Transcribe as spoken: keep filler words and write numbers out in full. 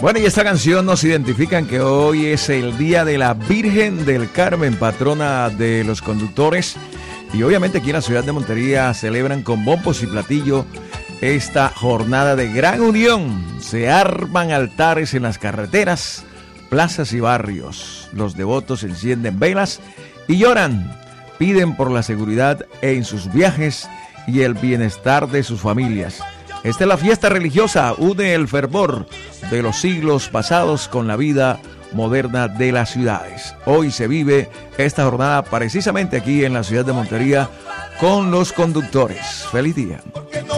Bueno, y esta canción nos identifican que hoy es el Día de la Virgen del Carmen, patrona de los conductores. Y obviamente aquí en la ciudad de Montería celebran con bombos y platillo esta jornada de gran unión. Se arman altares en las carreteras, plazas y barrios. Los devotos encienden velas y lloran. Piden por la seguridad en sus viajes y el bienestar de sus familias. Esta es la fiesta religiosa, une el fervor de los siglos pasados con la vida moderna de las ciudades. Hoy se vive esta jornada precisamente aquí en la ciudad de Montería con los conductores. ¡Feliz día!